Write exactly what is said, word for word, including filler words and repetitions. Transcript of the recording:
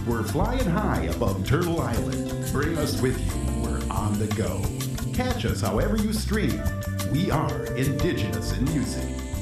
We're flying high above Turtle Island. Bring us with you. We're on the go. Catch us however you stream. We are Indigenous in Music.